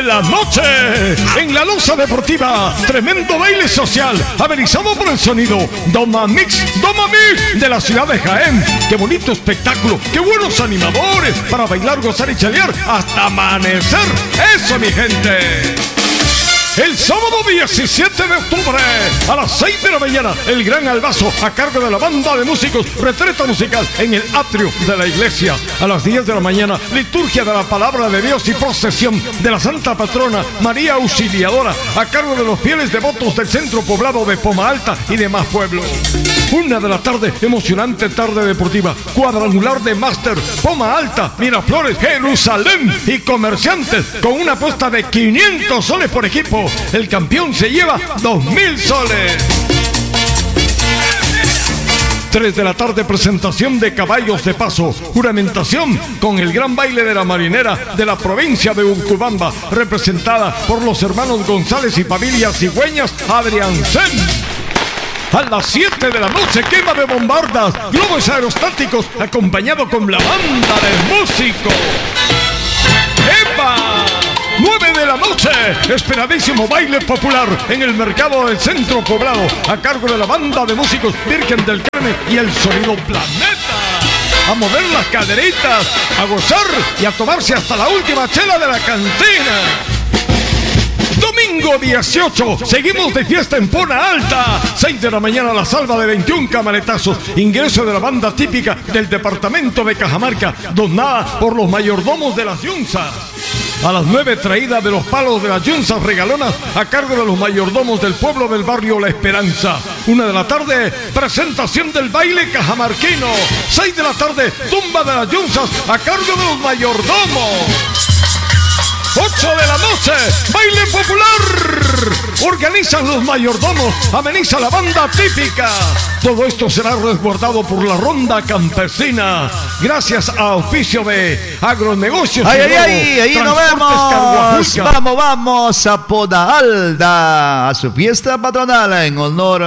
de la noche. En la Loza Deportiva, tremendo baile social, amenizado por el sonido Doma Mix de la ciudad de Jaén. Qué bonito espectáculo, qué buenos animadores para bailar, gozar y chalear hasta amanecer. ¡Eso, mi gente! El sábado 17 de octubre a las 6 de la mañana, el gran albazo a cargo de la banda de músicos Retreta Musical en el atrio de la iglesia. A las 10 de la mañana, liturgia de la palabra de Dios y procesión de la Santa Patrona María Auxiliadora a cargo de los fieles devotos del centro poblado de Poma Alta y demás pueblos. 1 de la tarde, emocionante tarde deportiva, cuadrangular de máster, Poma Alta, Miraflores, Jerusalén y comerciantes con una apuesta de 500 soles por equipo. El campeón se lleva 2.000 soles. 3 de la tarde, presentación de caballos de paso, juramentación con el gran baile de la marinera de la provincia de Urubamba, representada por los hermanos González y familias cigüeñas Adriansen. A las 7 de la noche, quema de bombardas, globos aerostáticos, acompañado con la banda de músicos. ¡Epa! 9 de la noche, esperadísimo baile popular en el mercado del centro poblado, a cargo de la banda de músicos Virgen del Carmen y el Sonido Planeta. A mover las caderitas, a gozar y a tomarse hasta la última chela de la cantina. Domingo 18, seguimos de fiesta en Pona Alta. 6 de la mañana, la salva de 21 camaretazos. Ingreso de la banda típica del departamento de Cajamarca, donada por los mayordomos de las yunzas. A las 9, traída de los palos de las yunzas regalonas a cargo de los mayordomos del pueblo del barrio La Esperanza. 1 de la tarde, presentación del baile cajamarquino. 6 de la tarde, tumba de las yunzas a cargo de los mayordomos. 8 de la noche, baile popular. Organizan los mayordomos, ameniza la banda típica. Todo esto será resguardado por la ronda campesina, gracias a auspicio de Agronegocios. Ahí nos vemos. Vamos a Pona Alta, a su fiesta patronal en honor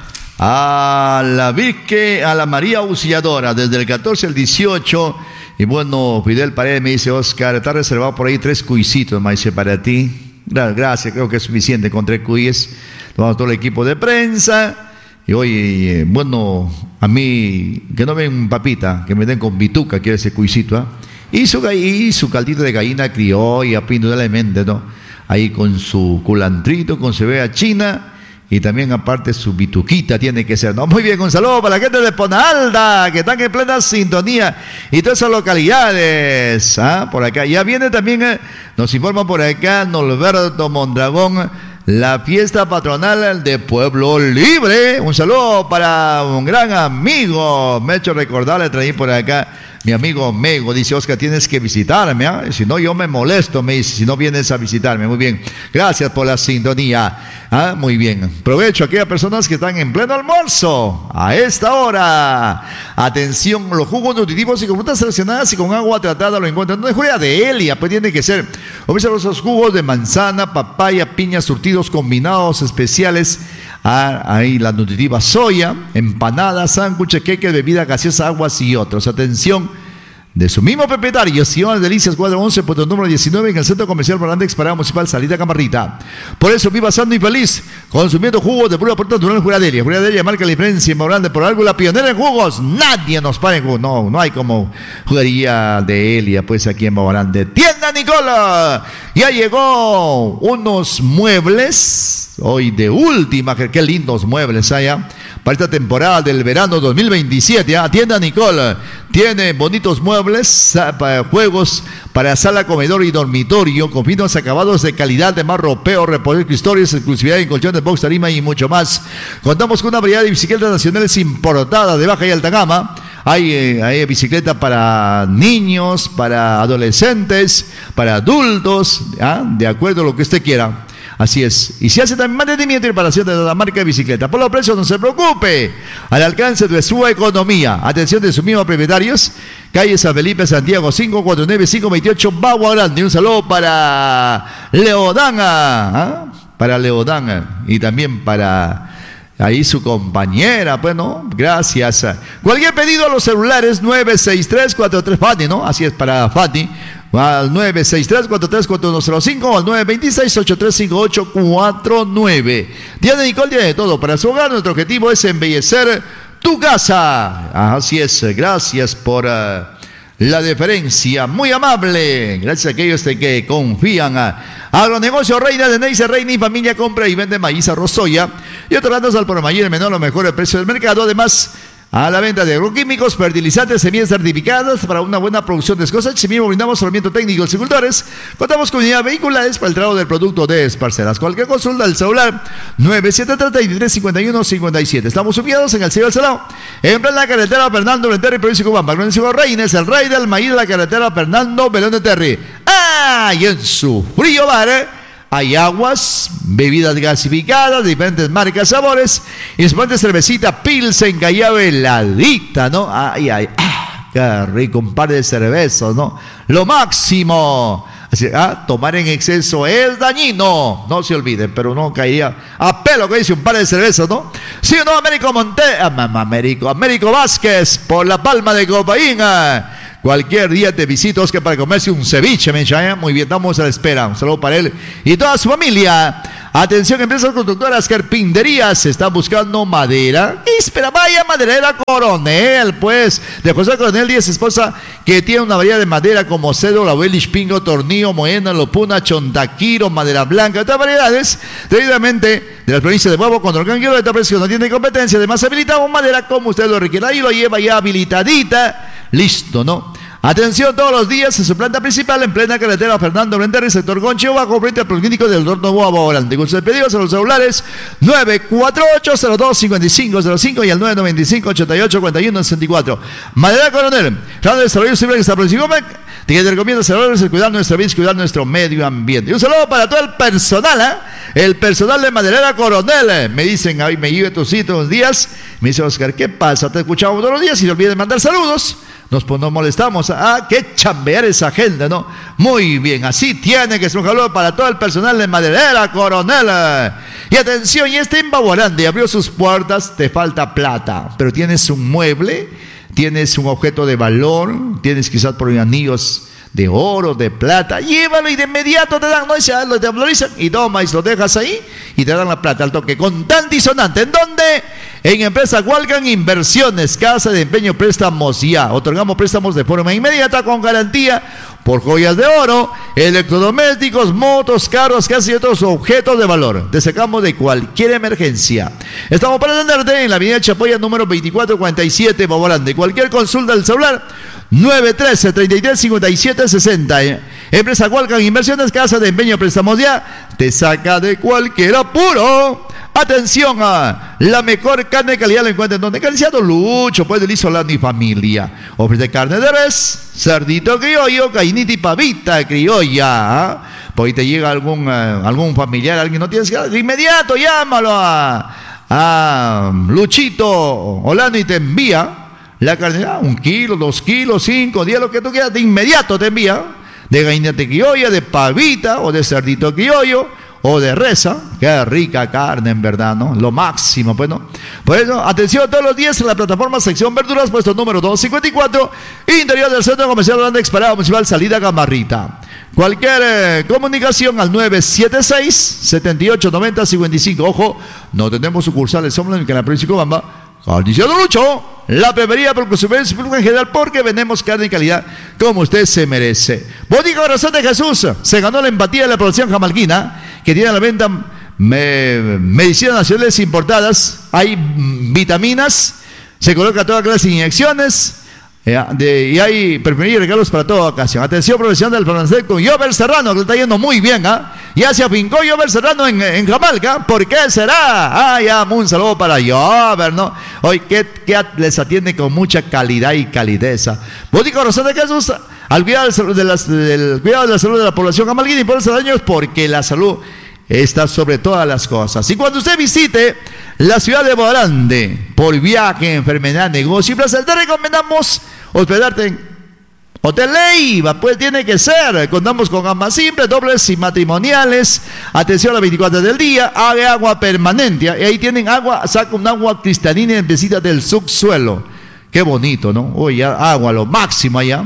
a la Virgen, a la María Auxiliadora, desde el 14 al 18. Y bueno, Fidel Paredes me dice: Oscar, está reservado por ahí 3 cuisitos, me dice, para ti. Gracias, creo que es suficiente con 3 cuyes. Tomamos todo el equipo de prensa. Y oye, bueno, a mí, que no ven papita, que me den con bituca, quiero ese cuisito, ¿eh? Y su caldito de gallina criolla, indudablemente, ¿no? Ahí con su culantrito, con cebolla china. Y también aparte su bituquita tiene que ser, ¿no? Muy bien, un saludo para la gente de Pona Alta, que están en plena sintonía, y todas esas localidades, por acá. Ya viene también, nos informa por acá Norberto Mondragón, la fiesta patronal de Pueblo Libre. Un saludo para un gran amigo, me he hecho recordar, le traí por acá mi amigo Mego. Dice: Oscar, tienes que visitarme, ¿eh? Si no, yo me molesto, me dice, si no vienes a visitarme. Muy bien, gracias por la sintonía. Muy bien, aprovecho a aquellas personas que están en pleno almuerzo a esta hora. Atención, los jugos nutritivos y con frutas seleccionadas y con agua tratada lo encuentran donde juega de Elia, pues tiene que ser. Observa esos jugos de manzana, papaya, piña, surtidos combinados especiales. Ahí la nutritiva soya, empanadas, sándwiches, queques, bebida gaseosa, aguas y otros. Atención, de su mismo propietario, Sion Delicias, cuadro 11, puesto número 19, en el Centro Comercial Barandex, Parada Municipal, Salida Camarrita. Por eso viva sano y feliz, consumiendo jugos de pura puerta natural Juradelia. Juradelia marca la diferencia en Morante, por algo la pionera en jugos. Nadie nos para en jugos. No hay como jugaría de Elia, pues aquí en Morante. Tienda Nicola, ya llegó unos muebles, hoy de última, qué lindos muebles allá, para esta temporada del verano 2027. Tienda Nicole tiene bonitos muebles, juegos para sala, comedor y dormitorio, con finos acabados de calidad de marropeo, reposer, cristales, exclusividad en colchones, box, tarima y mucho más. Contamos con una variedad de bicicletas nacionales importadas de baja y alta gama. Hay bicicleta para niños, para adolescentes, para adultos, de acuerdo a lo que usted quiera. Así es. Y se hace también mantenimiento y reparación de la marca de bicicleta. Por los precios, no se preocupe. Al alcance de su economía. Atención de sus mismos propietarios. Calle San Felipe, Santiago, 549-528, Bagua Grande. Un saludo para Leodana. Para Leodana. Y también para ahí su compañera, bueno, gracias. Cualquier pedido a los celulares 96343 Fati, ¿no? Así es, para Fati. al 963-434-105 o al 926-835849. Diana Nicole tiene de todo para su hogar. Nuestro objetivo es embellecer tu casa. Así es, gracias por la deferencia, muy amable. Gracias a aquellos que confían. Agronegocio Reina de Neisser Reina y familia compra y vende maíz, arroz, soya y otros granos al por mayor y menor los mejores precios del mercado. Además, a la venta de agroquímicos, fertilizantes, semillas certificadas para una buena producción de cosechas. Si mismo brindamos asesoramiento técnico a los agricultores. Contamos con unidades vehiculares para el traslado del producto de parcelas. Cualquier consulta al celular 973-3351-57. Estamos ubicados en el Ciudad del Salao, en plena carretera Fernando Belén Terry, provincia de Cobamba. Agronegocio Reina es el rey del maíz de la carretera Fernando Belén Terry. Y en su frío bar hay aguas, bebidas gasificadas, diferentes marcas, sabores, y después cervecita Pilsen, Callao heladita, ¿no? Qué rico, un par de cervezas, ¿no? Lo máximo. Así, tomar en exceso es dañino, no se olviden, pero no caería a pelo que dice un par de cervezas, ¿no? Sí o no, Américo Vázquez, por la Palma de Copaína. Cualquier día te visito, Oscar, para comerse un ceviche, me llama. Muy bien, estamos a la espera. Un saludo para él y toda su familia. Atención, empresas constructoras, carpinterías, están buscando madera. Espera, vaya, Maderera Coronel, pues, de José Coronel y su esposa, que tiene una variedad de madera como cedro, laurel, pingo, tornillo, moena, lopuna, chontaquiro, madera blanca, otras variedades, debidamente de la provincia de Huevo, Condorcán, que no tiene competencia. Además, habilitamos madera como usted lo requiera y lo lleva ya habilitadita. Listo, ¿no? Atención, todos los días en su planta principal, en plena carretera Fernando Belén Terry, sector Conchio Bajo, frente al Policlínico del Dr. Novoa Volante. Con sus pedidos a los celulares 948-02-5505 y al 995-8841-64. Madera Coronel, Radio de Desarrollo Civil que está por encima, que te recomienda celulares, cuidar nuestra vida, cuidar nuestro medio ambiente. Y un saludo para todo el personal, el personal de Maderera Coronel. Me dicen, ahí me lleve tu sitio unos días. Me dice Oscar, ¿qué pasa? Te escuchamos todos los días y no olvides mandar saludos. Nos molestamos que chambear esa agenda, ¿no? Muy bien, así tiene que ser un saludo para todo el personal de Maderera Coronel. Y atención, y este Imbabuarande abrió sus puertas, te falta plata, pero tienes un mueble, tienes un objeto de valor, tienes quizás por anillos de oro, de plata, llévalo y de inmediato te dan, no lo te valorizan y toma y lo dejas ahí y te dan la plata al toque, contante y sonante. ¿En dónde? En Empresa Walcan Inversiones, Casa de Empeño, préstamos ya. Otorgamos préstamos de forma inmediata con garantía por joyas de oro, electrodomésticos, motos, carros, casas y otros objetos de valor. Te sacamos de cualquier emergencia. Estamos para atenderte en la avenida Chapoya número 2447, Babolande. Cualquier consulta del celular 913-3357-60. Empresa Walcan Inversiones, Casa de Empeño, préstamos ya. Te saca de cualquier apuro. Atención, la mejor carne de calidad la encuentran donde Cariciado Lucho, pues de Liz Solano y familia. Ofrece carne de res, cerdito criollo, gallinita y pavita criolla. Por ahí te llega algún familiar, alguien no tienes que de inmediato llámalo a Luchito Olano y te envía la carne, 1 kilo, 2 kilos, 5, 10, lo que tú quieras, de inmediato te envía. De gallinita criolla, de pavita o de cerdito criollo o de reza. Qué rica carne, en verdad, ¿no? Lo máximo, pues, ¿no? Por eso, atención, todos los días en la plataforma sección verduras, puesto número 254, interior del Centro Comercial Grande Exparado Municipal, salida Gamarrita. Cualquier comunicación al 976-7890-55. Ojo, no tenemos sucursales, somos en la provincia de Cobamba. Carnicero Lucho, la pepería por consumencia en general, porque vendemos carne y calidad como usted se merece. Botica Corazón de Jesús se ganó la empatía de la población jamalquina, que tiene a la venta medicinas nacionales importadas. Hay vitaminas, se coloca toda clase de inyecciones y hay perfumería y regalos para toda ocasión. Atención, profesional del farmacéutico Jover Serrano, que le está yendo muy bien, ya se afincó Jover Serrano en Jamalca. ¿Por qué será? Ya, un saludo para Jover, ¿no? Hoy que les atiende con mucha calidad y calideza. Botica Corazón de Jesús, al cuidado del cuidado de la salud de la población jamalquina y por esos años, porque la salud está sobre todas las cosas. Y cuando usted visite la ciudad de Babolande por viaje, enfermedad, negocio y placer, te recomendamos hospedarte en Hotel Leiva, pues tiene que ser. Contamos con gama simple, dobles y matrimoniales. Atención a las 24 del día, agua permanente. Y ahí tienen agua, saca un agua cristalina y limpiecita del subsuelo. Qué bonito, ¿no? Oye, agua, lo máximo allá.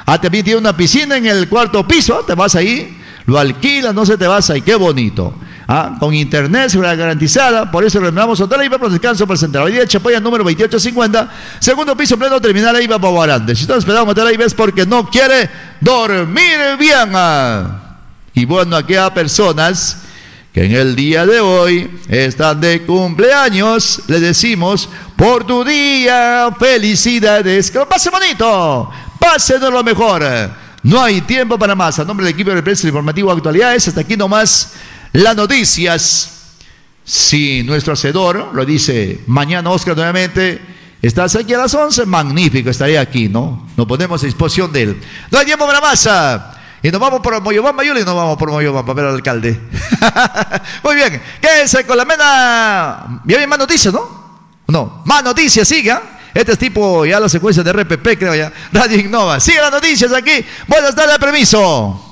También tiene una piscina en el cuarto piso. Te vas ahí, lo alquilas, no se te vas ahí. Qué bonito. Con internet, seguridad garantizada. Por eso renovamos Hotel Aiva por descanso para Central. Avenida Chapoya, número 2850. Segundo piso, pleno terminal Aiva Pavarante. Si estás esperando Hotel Aiva es porque no quiere dormir bien. Y bueno, aquí hay personas que en el día de hoy están de cumpleaños. Les decimos, por tu día, felicidades. Que lo pase bonito. Pásenos lo mejor. No hay tiempo para más. A nombre del equipo de prensa informativo Actualidades, hasta aquí nomás las noticias. Si nuestro hacedor lo dice mañana, Oscar, nuevamente, estás aquí a las 11, magnífico, estaré aquí, ¿no? Nos ponemos a disposición de él. No hay tiempo para más. Y nos vamos por Moyobamba, Yuli, y nos vamos por Moyobamba para ver al alcalde. Muy bien, quédense con la mena. ¿Ya hay más noticias, no? No, más noticias, siga. Este es tipo ya la secuencia de RPP, creo ya. Radio Innova. Sigue las noticias aquí. Buenas tardes, permiso.